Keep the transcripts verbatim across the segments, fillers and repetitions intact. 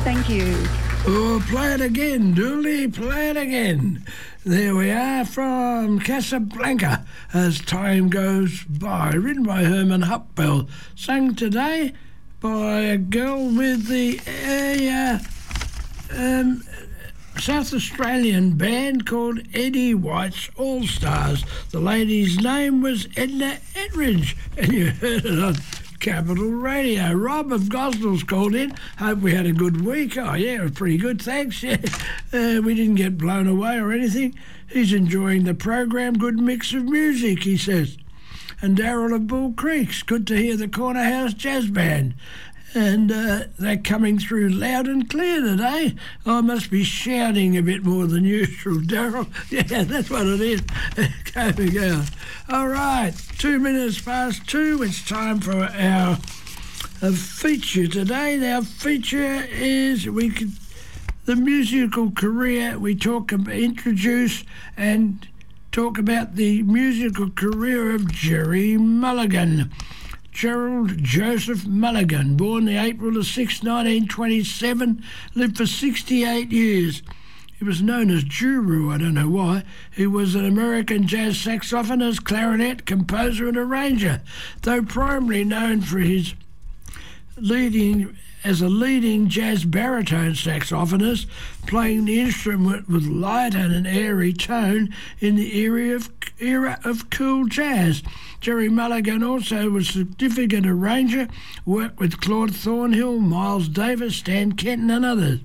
Thank you. Oh, play it again, Dooley, play it again. There we are from Casablanca as time goes by, written by Herman Hupbell, sung today by a girl with the uh, um, South Australian band called Eddie White's All Stars. The lady's name was Edna Ettridge, and you heard it on Capital Radio. Rob of Gosnell's called in. Hope we had a good week. Oh, yeah, it was pretty good, thanks. Yeah. Uh, we didn't get blown away or anything. He's enjoying the program. Good mix of music, he says. And Daryl of Bull Creek's good to hear the Corner House Jazz Band. And uh, they're coming through loud and clear today. I must be shouting a bit more than usual, Daryl. Yeah, that's what it is. Coming out. All right, two minutes past two. It's time for our uh, feature today. Our feature is we could, the musical career. We talk about, introduce and talk about the musical career of Gerry Mulligan. Gerald Joseph Mulligan, born the April the sixth, nineteen twenty-seven, lived for sixty-eight years. He was known as Juru, I don't know why. He was an American jazz saxophonist, clarinet, composer and arranger, though primarily known for his leading as a leading jazz baritone saxophonist, playing the instrument with light and an airy tone in the era of, era of cool jazz. Gerry Mulligan also was a significant arranger, worked with Claude Thornhill, Miles Davis, Stan Kenton and others.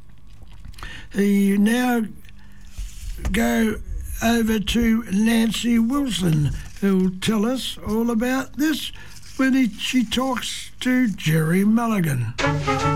He now go over to Nancy Wilson, who will tell us all about this when he, she talks to Gerry Mulligan.